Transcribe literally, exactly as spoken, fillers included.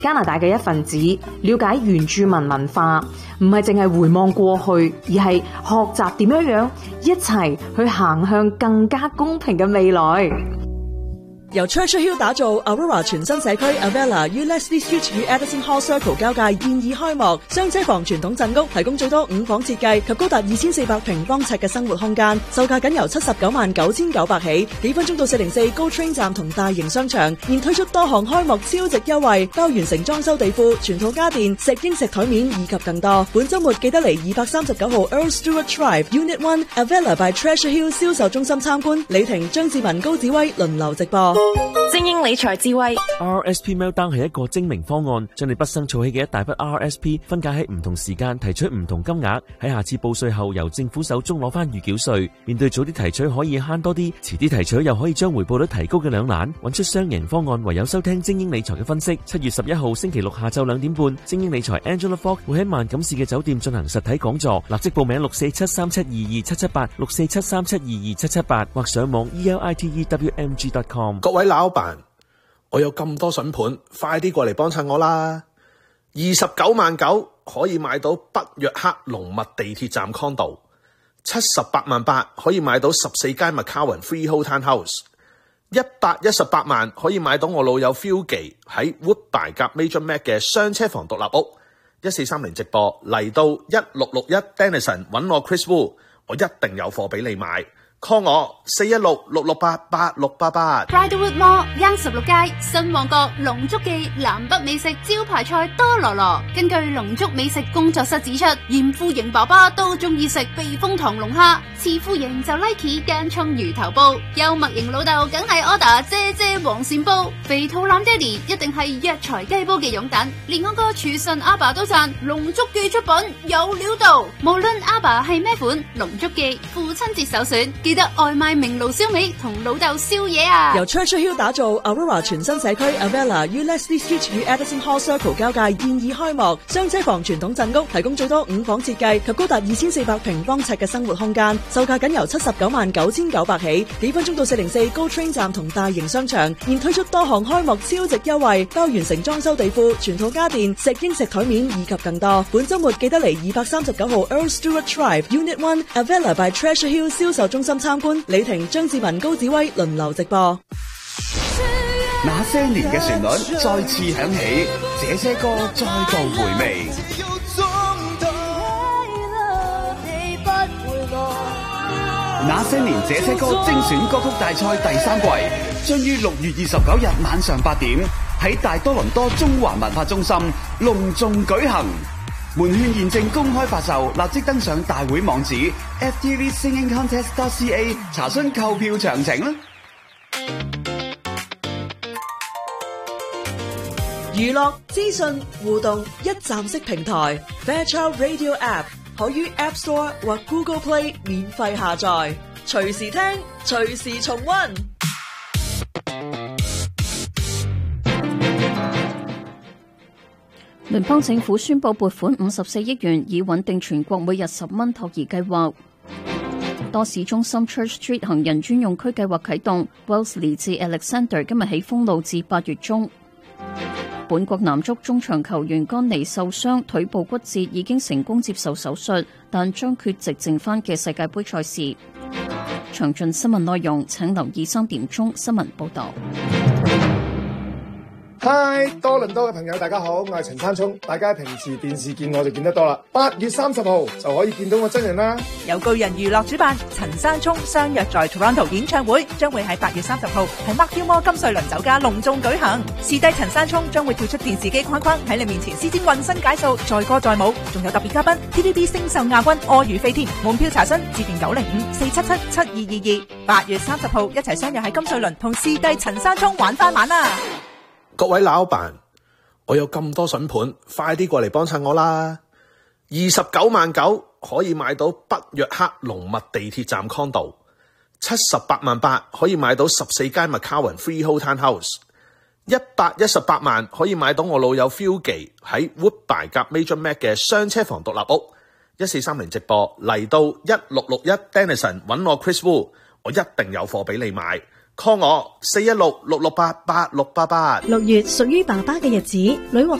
加拿大嘅一份子，了解原住民文化，唔係淨係回望過去，而係學習點樣樣一齊去行向更加公平嘅未來。 由 Churchill Hill 打造 Aurora 全新社區 Avella 於 Leslie Street 與 Edison Hall Circle 交界現已開幕，雙車房傳統鎮屋提供最多五房設計及高達二千四百平方尺嘅生活空間，售價僅由七十九萬九千九百起，幾分鐘到四零四 GO Train 站同大型商場，現推出多項開幕超值優惠，包完成裝修地庫、全套家電、石英石台面以及更多。本週末記得嚟二百三十九號 Earl Stewart Drive Unit One Avella by Treasure Hill 銷售中心參觀，李婷、張志文、高子威輪流直播。 精英理財智慧 R S P Meltdown 係一個精明方案，將你畢生儲起嘅一大筆 R S P 分解喺唔同時間提取唔同金額，喺下次報稅後由政府手中攞翻預繳稅。面對早啲提取可以慳多啲，遲啲提取又可以將回報率提高嘅兩難，揾出雙贏方案唯有收聽精英理財嘅分析。七月十一號星期六下晝兩點半，精英理財 Angela Fogg 會喺萬錦市嘅酒店進行實體講座，立即報名六四七三七二二七七八 六四七三七二二七七八或上網 e l i t e w m g dot com。 各位老闆，我有咁多筍盤，快啲過嚟幫襯我啦！二十九萬九可以買到北約克龍密地鐵站 condo， 七十八萬八可以買到十四街 McCowan Freehold Townhouse， 一百一十八萬可以買到我老友 Philgy 喺 Woodbine 夾 Major Mac 嘅雙車房獨立屋。一四三零直播嚟到一六六一 Denison 揾我 Chris Wu， 我一定有貨俾你買。call 我四一六六六八八六八八。 Bridlewood Mall 央十六街新旺角龍竹記南北美食招牌菜多羅羅。根據龍竹美食工作室指出，嚴富盈爸爸都中意食避風塘龍蝦，次富盈就 like 間蔥魚頭煲，幽默型老豆梗係 order 姐姐黃鱔煲，肥肚腩爹哋一定係藥材雞煲嘅擁躉，連我個廚神阿爸都讚龍竹記出品有料到。無論阿爸係咩款，龍竹記父親節首選。記得外賣明爐燒味同老豆宵夜啊！ 由 Churchill Hill 打造 Aurora 全新社區 Avella 於 Leslie Street 與 Edison Hall Circle 交界現已開幕，雙車房傳統鎮屋提供最多五房設計及高達二千四百平方尺嘅生活空間，售價僅由七十九萬九千九百起，幾分鐘到四零四 GO Train 站同大型商場，現推出多項開幕超值優惠，包完成裝修地庫、全套家電、石英石台面以及更多。本週末記得嚟二百三十九號 Earl Stewart Drive Unit One Avella by Treasure Hill 銷售中心參觀，李婷、張志文、高子威輪流直播。 那些年嘅旋律再次響起，這些歌再度回味。那些年這些歌精選歌曲大賽第三季將於六月二十九日晚上八點喺大多倫多中環文化中心隆重舉行。門券現正公開發售，立即登上大會網址 f t v singing contest dot c a 查詢購票詳情啦。 娛樂資訊互動一站式平台 Fairchild Radio App 可於 App Store 或 Google Play 免費下載，隨時聽，隨時重溫。 聯邦政府宣布撥款五十四億元，以穩定全國每日十蚊托兒計劃。多市中心 Church Street 行人專用區計劃啟動 ，Wellesley 至 Alexander 今日起封路至八月中。本國男足中場球員甘尼受傷，腿部骨折，已經成功接受手術，但將缺席剩翻嘅世界盃賽事。詳盡新聞內容請留意三點鐘新聞報導。 嗨，多倫多嘅朋友大家好，我係陳山聰，大家平時電視見我就見得多啦。八月三十號就可以見到我真人啦。 由巨人娛樂主辦，陳山聰相約在 Toronto 演唱會，將會喺八月三十號喺 Mark Gilmore 金瑞麟酒家隆重舉行。視帝陳山聰將會跳出電視機框框，喺你面前施展渾身解數，載歌載舞，仲有特別嘉賓 T V B 星秀亞軍柯如飛添。門票查詢致電九零五四七七七二二二。八月三十號一齊相約喺金瑞麟同視帝陳山聰玩翻晚啦！ 各位老闆，我有咁多筍盤，快啲過嚟幫襯我啦！二十九萬九可以買到北約克龍密地鐵站 condo， 七十八萬八可以買到十四街 McCowan Freehold Townhouse， 一百一十八萬可以買到我老友 Philgy 喺 Woodbine 夾 Major Mac 嘅雙車房獨立屋。一四三零直播嚟到一六六一 Denison 揾我 Chris Wu， 我一定有貨俾你買。 call 我四一六六六八八六八八。 六月屬於爸爸嘅日子，女獲